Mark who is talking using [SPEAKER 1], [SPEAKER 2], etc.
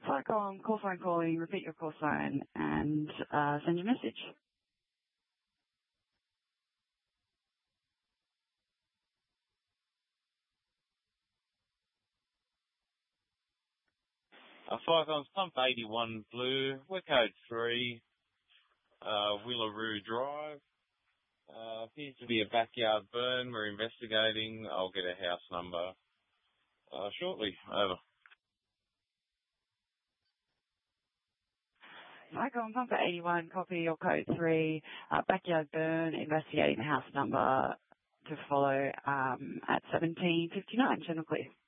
[SPEAKER 1] Cycom, call sign calling, repeat your call sign and send your message.
[SPEAKER 2] Cyclones, pump 81 blue, we're code 3, Willaroo Drive. Appears to be a backyard burn. We're investigating. I'll get a house number shortly. Over.
[SPEAKER 1] Cyclone, pump 81, copy your code 3, backyard burn, investigating the house number to follow at 17:59, channel clear.